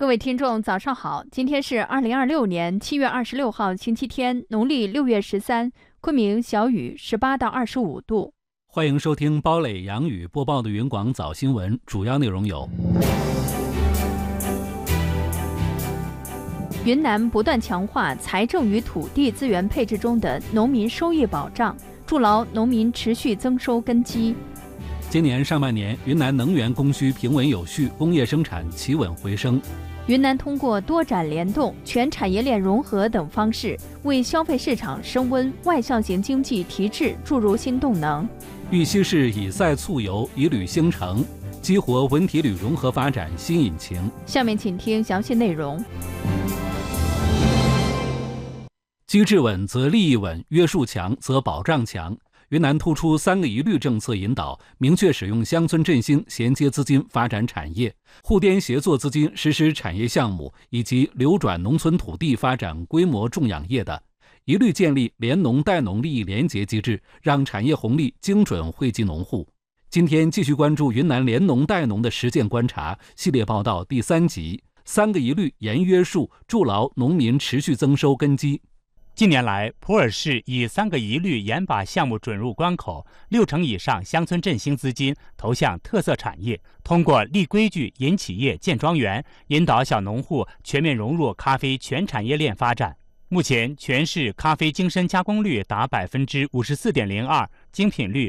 各位听众，早上好！今天是2026年7月26号，星期天，农历6月13，昆明小雨18到25度。 欢迎收听包磊、杨宇播报的云广早新闻，主要内容有：云南不断强化财政与土地资源配置中的农民收益保障，筑牢农民持续增收根基。今年上半年，云南能源供需平稳有序，工业生产企稳回升。云南通过多展联动、全产业链融合等方式，为消费市场升温、外向型经济提质注入新动能。玉溪市以赛促游以旅兴城，激活文体旅融合发展新引擎。下面请听详细内容。机制稳则利益稳，约束强则保障强。云南突出3个一律政策引导，明确使用乡村振兴衔接资金发展产业，沪滇协作资金实施产业项目，以及流转农村土地发展规模种养业的，一律建立联农带农利益联结机制，让产业红利精准惠及农户。今天继续关注云南联农带农的实践观察系列报道第3集，3个一律严约束，筑牢农民持续增收根基。 近年来，普洱市以3个一律严把项目准入关口，60%以上乡村振兴资金投向特色产业，通过立规矩、引企业、建庄园，引导小农户全面融入咖啡全产业链发展。目前，全市咖啡精深加工率达54.02%，精品率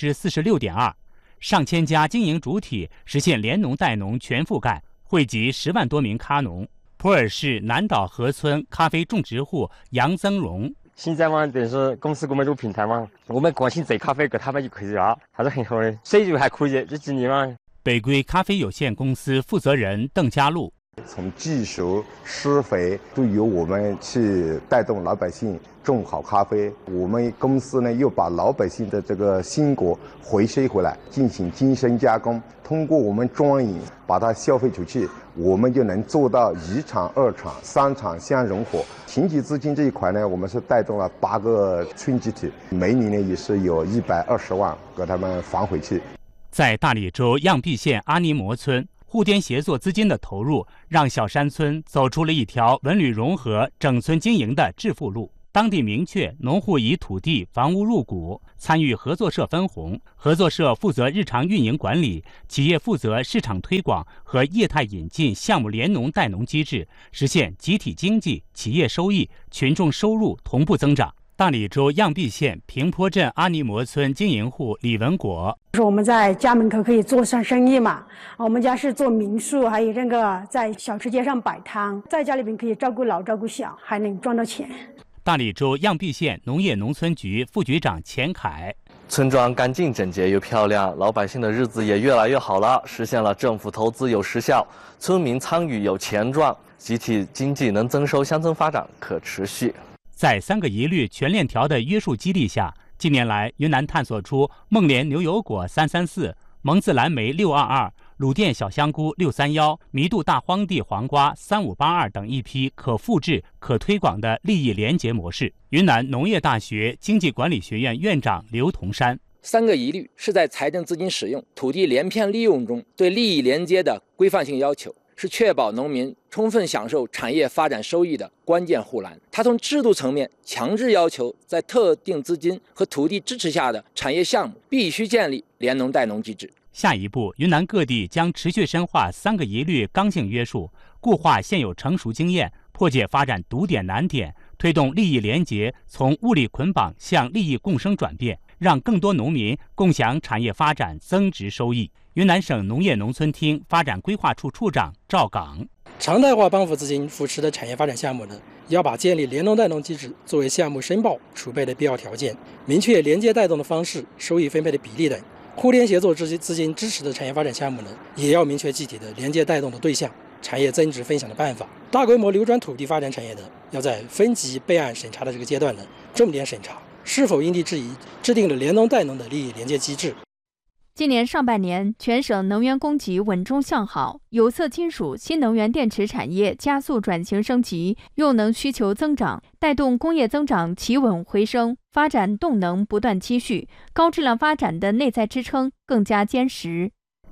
46.2%，上千家经营主体实现联农带农全覆盖，惠及10万多名咖农。普洱市南岛河村咖啡种植户杨增荣， 现在嘛，等于是公司给我们这个平台嘛，我们关心这咖啡给他们就可以了，还是很好的，收入还可以，这几年嘛。 北归咖啡有限公司负责人邓家路， 从技术、施肥都由我们去带动老百姓种好咖啡。我们公司呢，又把老百姓的这个心果回收回来，进行精深加工，通过我们庄饮把它消费出去，我们就能做到1厂、2厂、3厂相融合。情急资金这一块呢，我们是带动了8个村集体，每年呢也是有120万给他们还回去。 在大理州漾濞县阿尼摩村，沪滇协作资金的投入，让小山村走出了一条文旅融合、整村经营的致富路。当地明确，农户以土地、房屋入股，参与合作社分红，合作社负责日常运营管理，企业负责市场推广和业态引进项目联农带农机制，实现集体经济、企业收益、群众收入同步增长。大理州漾濞县平坡镇阿尼摩村经营户李文果说：“我们在家门口可以做上生意嘛，我们家是做民宿，还有这个在小吃街上摆摊，在家里边可以照顾老照顾小，还能赚到钱。” 大理州漾濞县农业农村局副局长钱凯：“ 村庄干净整洁又漂亮，老百姓的日子也越来越好了，实现了政府投资有实效，村民参与有钱赚，集体经济能增收，乡村发展可持续。” 在3个一律全链条的约束激励下，近年来云南探索出孟连牛油果334、蒙自蓝莓622、鲁甸小香菇631、弥渡大荒地黄瓜3582等一批可复制、可推广的利益联结模式。云南农业大学经济管理学院院长刘同山 ：3个一律是在财政资金使用、土地连片利用中对利益连接的规范性要求，是确保农民充分享受产业发展收益的关键护栏。它从制度层面强制要求，在特定资金和土地支持下的产业项目必须建立联农带农机制。 下一步，云南各地将持续深化3个一律刚性约束，固化现有成熟经验，破解发展堵点难点，推动利益联结从物力捆绑向利益共生转变，让更多农民共享产业发展增值收益。云南省农业农村厅发展规划处处长赵岗： 常态化帮扶资金扶持的产业发展项目呢，要把建立联农带农机制作为项目申报储备的必要条件，明确连接带动的方式、收益分配的比例等。沪滇协作资金支持的产业发展项目呢，也要明确具体的连接带动的对象、产业增值分享的办法。大规模流转土地发展产业的，要在分级备案审查的这个阶段呢，重点审查是否因地制宜制定了联农带农的利益连接机制。 今年上半年，全省能源供给稳中向好，有色金属、新能源电池产业加速转型升级，用能需求增长，带动工业增长企稳回升，发展动能不断积蓄，高质量发展的内在支撑更加坚实。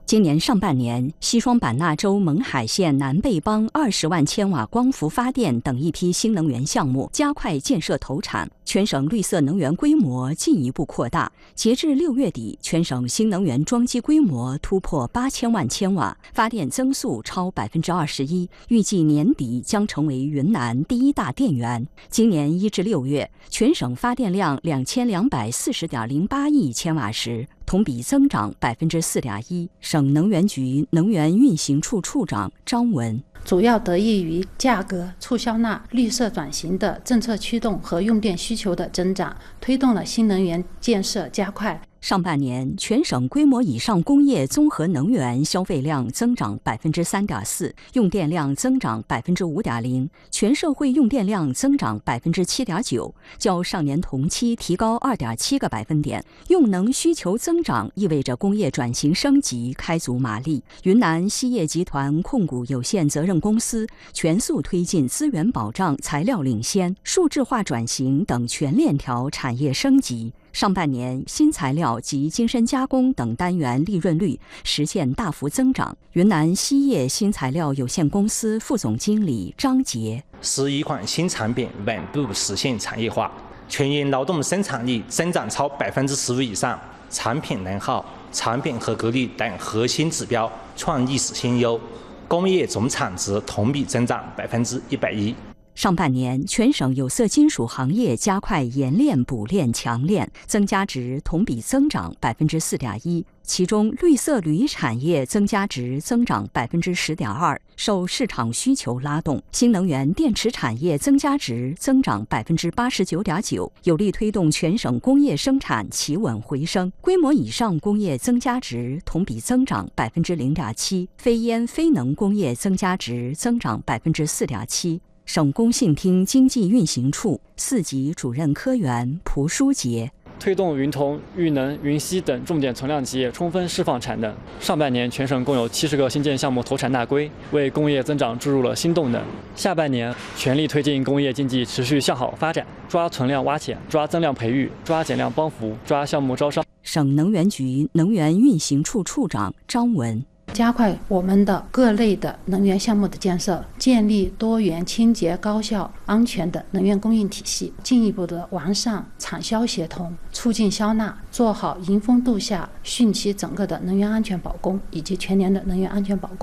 今年上半年，西双版纳州勐海县南贝邦20万千瓦光伏发电等一批新能源项目加快建设投产，全省绿色能源规模进一步扩大。截至6月底，全省新能源装机规模突破8000万千瓦，发电增速超21%，预计年底将成为云南第一大电源。今年1至6月，全省发电量2240.08亿千瓦时，同比增长4.1%。省能源局能源运行处处长张文， 主要得益于价格、促销纳、绿色转型的政策驱动和用电需求的增长，推动了新能源建设加快。 上半年，全省规模以上工业综合能源消费量增长3.4%，用电量增长5.0%，全社会用电量增长7.9%，较上年同期提高2.7个百分点。用能需求增长意味着工业转型升级开足马力。云南锡业集团控股有限责任公司全速推进资源保障、材料领先、数字化转型等全链条产业升级。上半年，新材料及精深加工等单元利润率实现大幅增长。云南锡业新材料有限公司副总经理张杰 ，11款新产品稳步实现产业化，全员劳动生产力增长超15%以上，产品能耗、产品合格率等核心指标创历史新优，工业总产值同比增长110%。 上半年，全省有色金属行业加快冶炼、补炼、强炼，增加值同比增长4.1%，其中绿色铝产业增加值增长10.2%，受市场需求拉动；新能源电池产业增加值增长89.9%，有力推动全省工业生产企稳回升。规模以上工业增加值同比增长0.7%，非烟非能工业增加值增长4.7%。省工信厅经济运行处4级主任科员蒲书杰， 推动云铜、豫能、云锡等重点存量企业充分释放产能。上半年，全省共有70个新建项目投产纳规，为工业增长注入了新动能。下半年，全力推进工业经济持续向好发展，抓存量挖潜，抓增量培育，抓减量帮扶，抓项目招商。 省能源局能源运行处处长张文， 加快我们的各类的能源项目的建设，建立多元、清洁、高效、安全的能源供应体系，进一步的完善产销协同，促进销纳，做好迎峰度夏、汛期整个的能源安全保供以及全年的能源安全保供。